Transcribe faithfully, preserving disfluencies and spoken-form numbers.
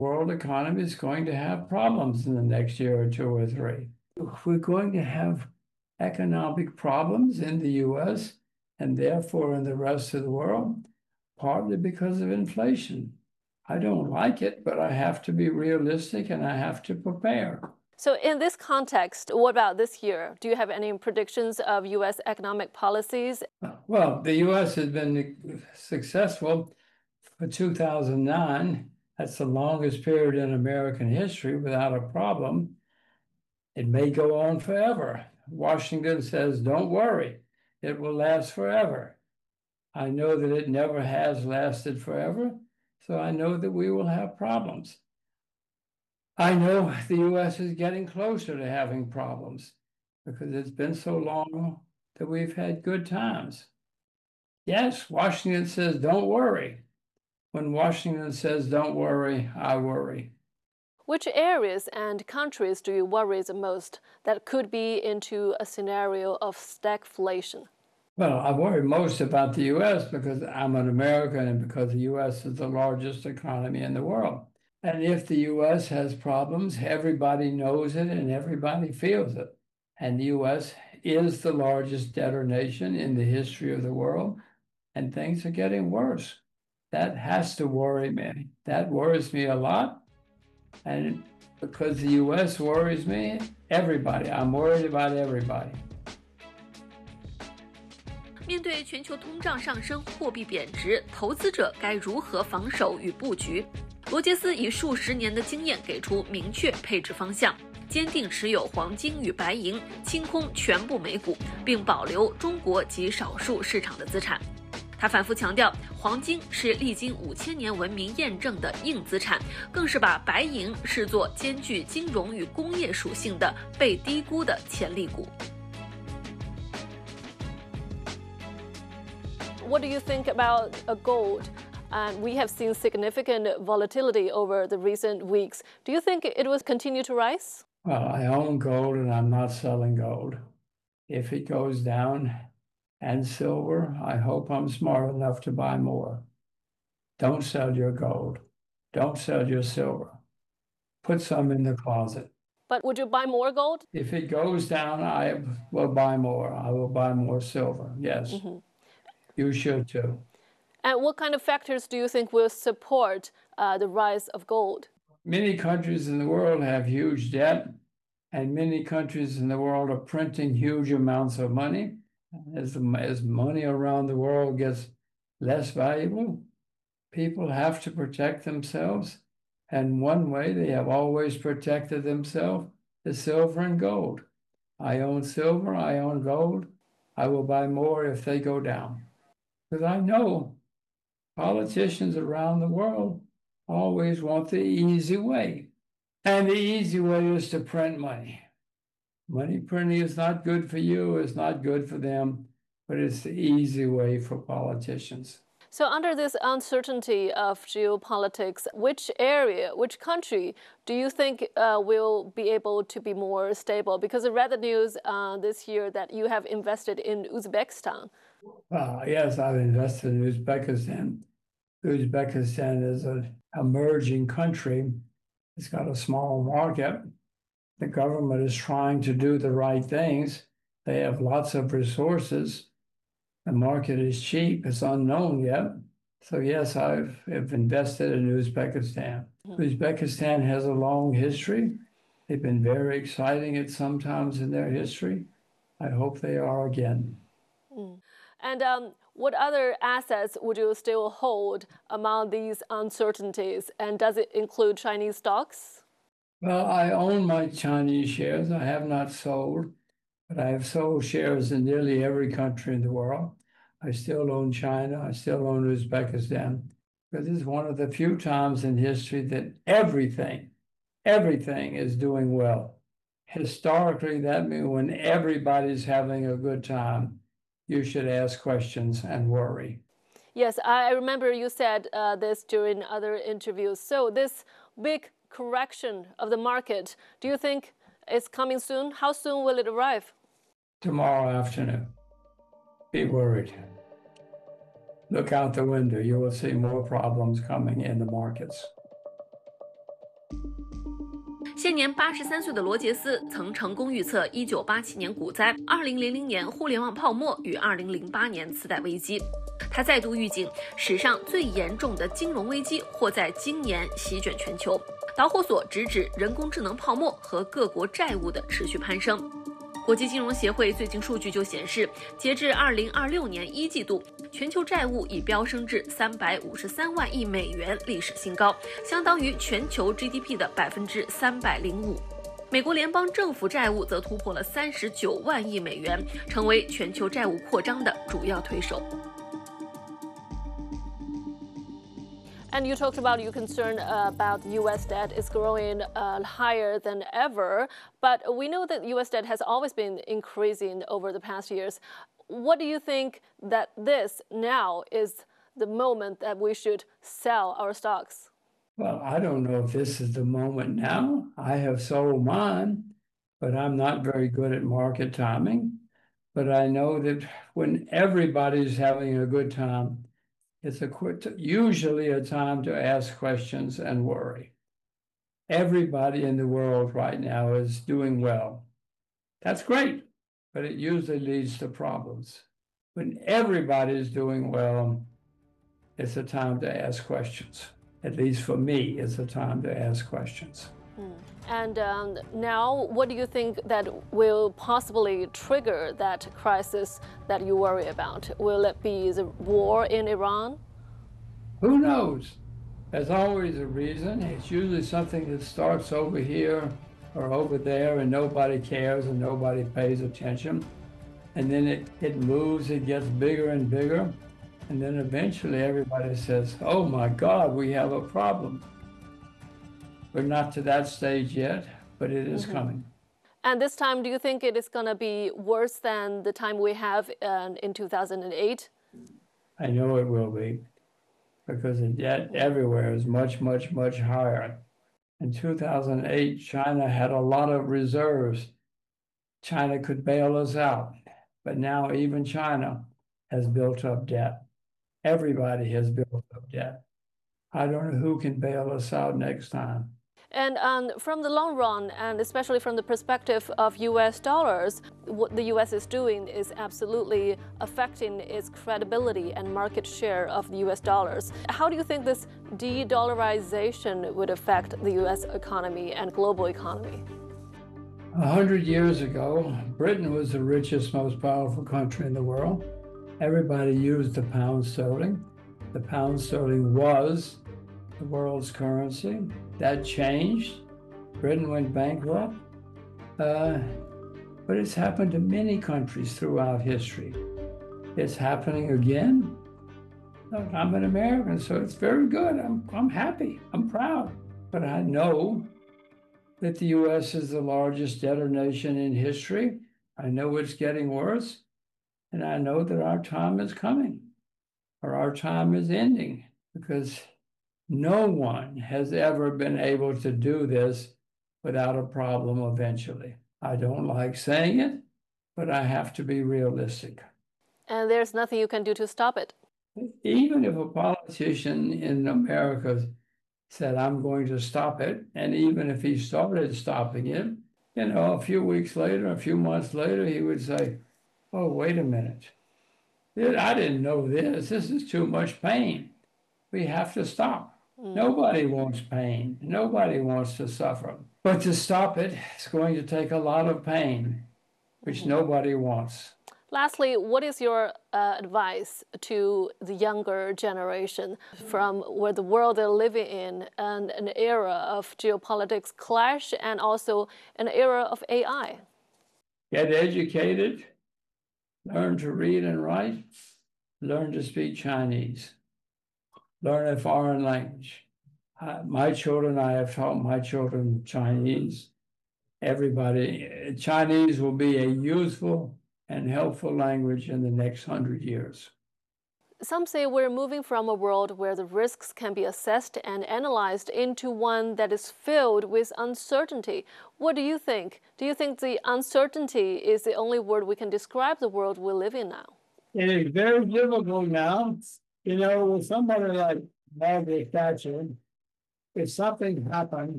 World economy is going to have problems in the next year or two or three. We're going to have economic problems in the U S and therefore in the rest of the world, partly because of inflation. I don't like it, but I have to be realistic and I have to prepare. So, in this context, what about this year? Do you have any predictions of U S economic policies? Well, the U S has been successful for two thousand nine. That's the longest period in American history without a problem. It may go on forever. Washington says, don't worry, it will last forever. I know that it never has lasted forever, so I know that we will have problems. I know the U S is getting closer to having problems because it's been so long that we've had good times. Yes, Washington says, don't worry. When Washington says, don't worry, I worry. Which areas and countries do you worry the most that could be into a scenario of stagflation? Well, I worry most about the U S because I'm an American and because the U S is the largest economy in the world. And if the U S has problems, everybody knows it and everybody feels it. And the U S is the largest debtor nation in the history of the world, and things are getting worse. That has to worry me. That worries me a lot. And because the U S worries me, everybody, I'm worried about everybody. 面对全球通胀上升、货币贬值，投资者该如何防守与布局？罗杰斯以数十年的经验给出明确配置方向，坚定持有黄金与白银，清空全部美股，并保留中国及少数市场的资产。他反复强调，黄金是历经五千年文明验证的硬资产，更是把白银视作兼具金融与工业属性的被低估的潜力股。 What do you think about a gold? And we have seen significant volatility over the recent weeks. Do you think it will continue to rise? Well, I own gold and I'm not selling gold. If it goes down, and silver, I hope I'm smart enough to buy more. Don't sell your gold. Don't sell your silver. Put some in the closet. But would you buy more gold? If it goes down, I will buy more. I will buy more silver. Yes. Mm-hmm. You should too. And what kind of factors do you think will support uh, the rise of gold? Many countries in the world have huge debt, and many countries in the world are printing huge amounts of money. As, as money around the world gets less valuable, people have to protect themselves. And one way they have always protected themselves is silver and gold. I own silver, I own gold. I will buy more if they go down. Because I know politicians around the world always want the easy way. And the easy way is to print money. Money printing is not good for you, it's not good for them, but it's the easy way for politicians. So under this uncertainty of geopolitics, which area, which country do you think uh, will be able to be more stable? Because I read the news uh, this year that you have invested in Uzbekistan. Uh, yes, I've invested in Uzbekistan. Uzbekistan is an emerging country. It's got a small market. The government is trying to do the right things. They have lots of resources. The market is cheap. It's unknown yet. So yes, I've, I've invested in Uzbekistan. Mm-hmm. Uzbekistan has a long history. They've been very exciting at some times in their history. I hope they are again. Mm. And um, what other assets would you still hold among these uncertainties? And does it include Chinese stocks? Well, I own my Chinese shares. I have not sold, but I have sold shares in nearly every country in the world. I still own China. I still own Uzbekistan. Because this is one of the few times in history that everything, everything is doing well. Historically, that means when everybody's having a good time, you should ask questions and worry. Yes, I remember you said uh, this during other interviews. So this big correction of the market, do you think it's coming soon? How soon will it arrive? Tomorrow afternoon. Be worried. Look out the window. You will see more problems coming in the markets. 现年八十三岁的罗杰斯曾成功预测一九八七年股灾、二零零零年互联网泡沫与二零零八年次贷危机。他再度预警，史上最严重的金融危机或在今年席卷全球。导火索直指人工智能泡沫和各国债务的持续攀升。国际金融协会最近数据就显示，截至二零二六年一季度，全球债务已飙升至三百五十三万亿美元，历史新高，相当于全球 G D P 的百分之三百零五。美国联邦政府债务则突破了三十九万亿美元，成为全球债务扩张的主要推手。 And you talked about your concern uh, about U S debt is growing uh, higher than ever, but we know that U S debt has always been increasing over the past years. What do you think that this now is the moment that we should sell our stocks? Well, I don't know if this is the moment now. I have sold mine, but I'm not very good at market timing. But I know that when everybody's having a good time, it's a quick, usually a time to ask questions and worry. Everybody in the world right now is doing well. That's great, but it usually leads to problems. When everybody is doing well, it's a time to ask questions. At least for me, it's a time to ask questions. Mm. And um, now, what do you think that will possibly trigger that crisis that you worry about? Will it be the war in Iran? Who knows? There's always a reason. It's usually something that starts over here or over there and nobody cares and nobody pays attention. And then it, it moves, it gets bigger and bigger. And then eventually everybody says, oh my God, we have a problem. We're not to that stage yet, but it is mm-hmm. coming. And this time, do you think it is going to be worse than the time we have uh, in two thousand eight? I know it will be, because the debt everywhere is much, much, much higher. In two thousand eight, China had a lot of reserves. China could bail us out, but now even China has built up debt. Everybody has built up debt. I don't know who can bail us out next time. And um, from the long run, and especially from the perspective of U S dollars, what the U S is doing is absolutely affecting its credibility and market share of the U S dollars. How do you think this de-dollarization would affect the U S economy and global economy? A hundred years ago, Britain was the richest, most powerful country in the world. Everybody used the pound sterling. The pound sterling was the world's currency. That changed. Britain went bankrupt. Uh, but it's happened to many countries throughout history. It's happening again. Look, I'm an American, so it's very good. I'm, I'm happy. I'm proud. But I know that the U S is the largest debtor nation in history. I know it's getting worse. And I know that our time is coming, or our time is ending, because no one has ever been able to do this without a problem eventually. I don't like saying it, but I have to be realistic. And there's nothing you can do to stop it. Even if a politician in America said, I'm going to stop it, and even if he started stopping it, you know, a few weeks later, a few months later, he would say, oh, wait a minute. I didn't know this. This is too much pain. We have to stop. Mm. Nobody wants pain. Nobody wants to suffer. But to stop it, it's going to take a lot of pain, which mm. nobody wants. Lastly, what is your uh, advice to the younger generation from where the world they're living in and an era of geopolitics clash and also an era of A I? Get educated. Learn to read and write, learn to speak Chinese, learn a foreign language. Uh, my children, I have taught my children Chinese. Everybody, Chinese will be a useful and helpful language in the next hundred years. Some say we're moving from a world where the risks can be assessed and analyzed into one that is filled with uncertainty. What do you think? Do you think the uncertainty is the only word we can describe the world we live in now? It is very difficult now. You know, with somebody like Margaret Thatcher, if something happened